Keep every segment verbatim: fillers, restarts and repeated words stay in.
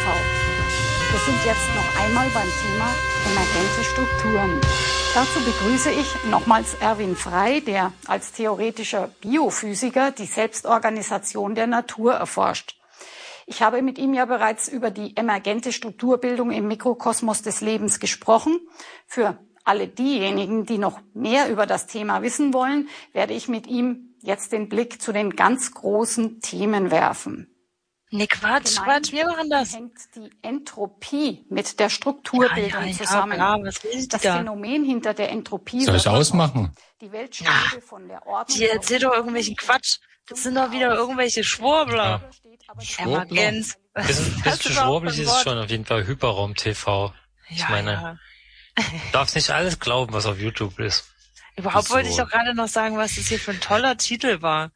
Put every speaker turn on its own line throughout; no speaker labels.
Wir sind jetzt noch einmal beim Thema emergente Strukturen. Dazu begrüße ich nochmals Erwin Frey, der als theoretischer Biophysiker die Selbstorganisation der Natur erforscht. Ich habe mit ihm ja bereits über die emergente Strukturbildung im Mikrokosmos des Lebens gesprochen. Für alle diejenigen, die noch mehr über das Thema wissen wollen, werde ich mit ihm jetzt den Blick zu den ganz großen Themen werfen.
Nee, Quatsch, Quatsch, wir machen das.
Hängt die Entropie mit der Strukturbildung
ja, ja,
zusammen.
Ja, was will
das
da?
Phänomen hinter der Entropie.
Soll ich ausmachen?
Die Welt steht von der Ordnung.
Die erzählt doch irgendwelchen Quatsch. Das sind doch wieder irgendwelche Schwurbler.
Ja. Schwurbler?
Emergenz.
Bisschen, bisschen schwurbelig ist es schon auf jeden Fall. Hyperraum-T V. Ich
ja,
meine,
ja.
du darfst nicht alles glauben, was auf YouTube ist.
Überhaupt
so.
wollte ich doch gerade noch sagen, was das hier für ein toller Titel war.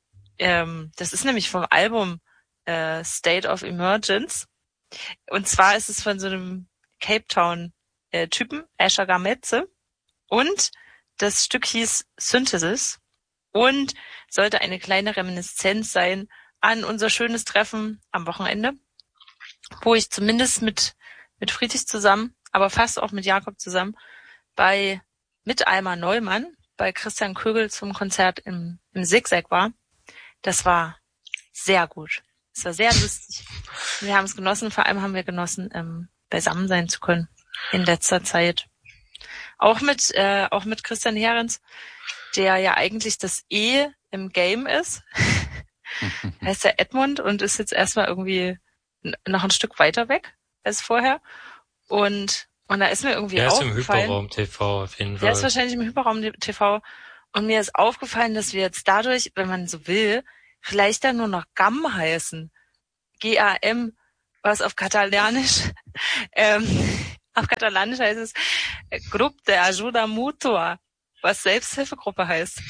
Ähm, das ist nämlich vom Album äh, State of Emergence. Und zwar ist es von so einem Cape Town äh, Typen, Asher Gametze. Und das Stück hieß Synthesis und sollte eine kleine Reminiszenz sein an unser schönes Treffen am Wochenende, wo ich zumindest mit mit Friedrich zusammen, aber fast auch mit Jakob zusammen, bei mit Alma Neumann, bei Christian Kögel zum Konzert im, im Zigzag war. Das war sehr gut. Es war sehr lustig. Wir haben es genossen, vor allem haben wir genossen, ähm, beisammen sein zu können in letzter Zeit. Auch mit äh, auch mit Christian Herrens, der ja eigentlich das E im Game ist. Heißt der Edmund und ist jetzt erstmal irgendwie noch ein Stück weiter weg als vorher. Und und da ist mir irgendwie
der
aufgefallen.
Der ist im Hyperraum-T V auf jeden Fall.
Der ist wahrscheinlich im Hyperraum-T V. Und mir ist aufgefallen, dass wir jetzt dadurch, wenn man so will, vielleicht dann nur noch G A M heißen. G A M, was auf Katalanisch, ähm, auf Katalanisch heißt es Grup de Ajuda Mutua, was Selbsthilfegruppe heißt.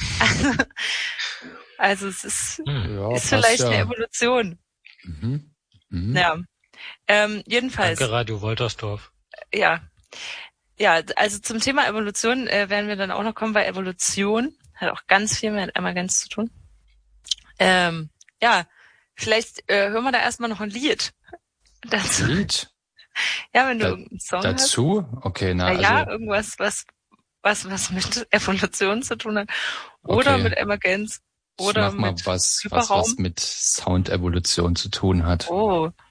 Also es ist,
hm, ja,
ist vielleicht
ja.
eine Evolution.
Mhm. Mhm.
Ja. Ähm, jedenfalls.
Danke, Radio Woltersdorf.
Ja. Ja, also zum Thema Evolution äh, werden wir dann auch noch kommen, weil Evolution hat auch ganz viel mit Emergenz zu tun. Ähm, ja, vielleicht äh, hören wir da erstmal noch ein Lied. Dazu.
Lied?
Ja, wenn du
da,
irgendeinen Song
dazu?
hast.
Okay, na,
na ja,
also,
irgendwas, was, was, was mit Evolution zu tun hat. Oder
okay.
mit Emergenz. Oder
ich mach mal
mit
was,
Hyperraum.
was, was mit Soundevolution zu tun hat.
Oh,